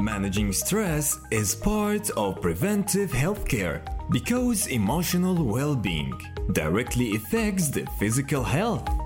Managing stress is part of preventive healthcare because emotional well-being directly affects the physical health.